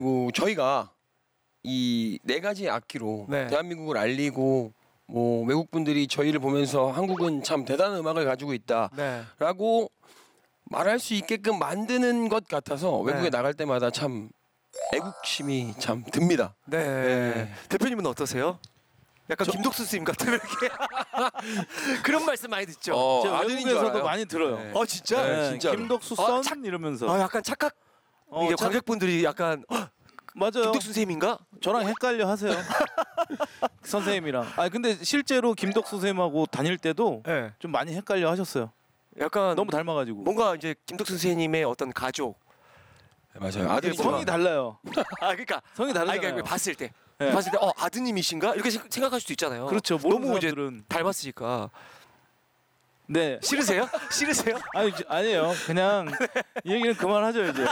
저희가 이 네 가지 악기로 네. 대한민국을 알리고 뭐 외국 분들이 저희를 보면서 한국은 참 대단한 음악을 가지고 있다라고 네. 말할 수 있게끔 만드는 것 같아서 외국에 네. 나갈 때마다 참 애국심이 참 듭니다. 네. 네. 대표님은 어떠세요? 약간 김덕수 스님 같은 이렇게 그런 말씀 많이 듣죠. 저 아들인 줄 외국에서도 알아요. 많이 들어요. 네. 진짜? 네, 진짜로. 김덕수 아, 선 이러면서. 약간 착각. 이게 관객분들이 약간 맞아요. 김덕수 선생님인가? 저랑 헷갈려 하세요. 선생님이랑. 근데 실제로 김덕수 선생님하고 다닐 때도 네. 좀 많이 헷갈려 하셨어요. 약간 너무 닮아가지고. 뭔가 이제 김덕수 선생님의 어떤 가족. 네, 맞아요. 아들이 성이 달라요. 그러니까 성이 다르잖아요. 그러니까 봤을 때. 네. 봤을 때 아드님이신가? 이렇게 생각할 수도 있잖아요. 그렇죠. 모르는 너무 이제 사람들은. 닮았으니까. 네. 싫으세요? 싫으세요? 아니에요. 그냥 이 얘기는 그만하죠 이제.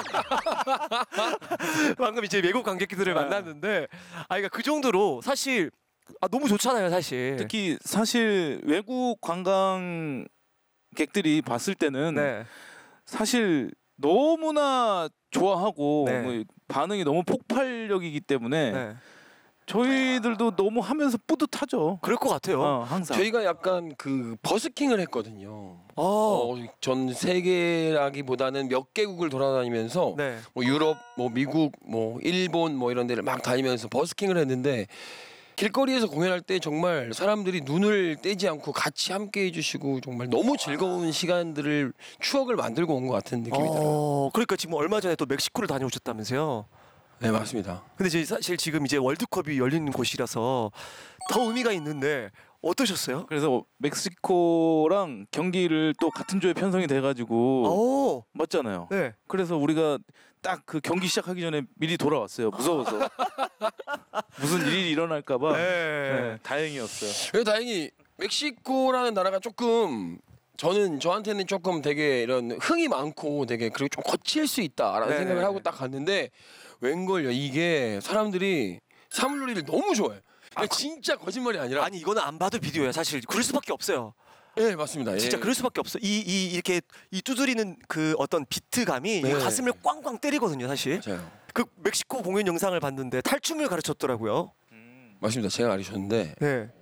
방금 이제 외국 관객들을 만났는데 그러니까 그 정도로 사실 너무 좋잖아요, 사실. 특히 사실 외국 관광객들이 봤을 때는 네. 사실 너무나 좋아하고 네. 뭐 반응이 너무 폭발력이기 때문에 네. 저희들도 너무 하면서 뿌듯하죠. 그럴 것 같아요. 항상. 저희가 약간 그 버스킹을 했거든요. 어. 전 세계라기보다는 몇 개국을 돌아다니면서 네. 뭐 유럽, 뭐 미국, 뭐 일본 뭐 이런 데를 막 다니면서 버스킹을 했는데 길거리에서 공연할 때 정말 사람들이 눈을 떼지 않고 같이 함께 해주시고 정말 너무 즐거운 시간들을 추억을 만들고 온 것 같은 느낌이 들어요. 그러니까 지금 얼마 전에 또 멕시코를 다녀오셨다면서요. 네, 맞습니다. 근데 이제 사실 지금 이제 월드컵이 열리는 곳이라서 더 의미가 있는데 어떠셨어요? 그래서 멕시코랑 경기를 또 같은 조에 편성이 돼가지고 맞잖아요. 네. 그래서 우리가 딱 그 경기 시작하기 전에 미리 돌아왔어요. 무서워서 무슨 일이 일어날까봐. 네, 다행이었어요. 그래서 다행히 멕시코라는 나라가 조금 저한테는 조금 되게 이런 흥이 많고 되게 그리고 좀 거칠 수 있다라는 네네. 생각을 하고 딱 갔는데 웬걸요 이게 사람들이 사물놀이를 너무 좋아해. 진짜 거짓말이 아니라. 아니 이거는 안 봐도 비디오야 사실. 그럴 수밖에 없어요. 네, 맞습니다. 진짜 예. 그럴 수밖에 없어. 이렇게 두드리는 그 어떤 비트감이 네. 가슴을 꽝꽝 때리거든요, 사실. 맞아요. 그 멕시코 공연 영상을 봤는데 탈춤을 가르쳤더라고요. 맞습니다. 제가 가르쳤는데 네.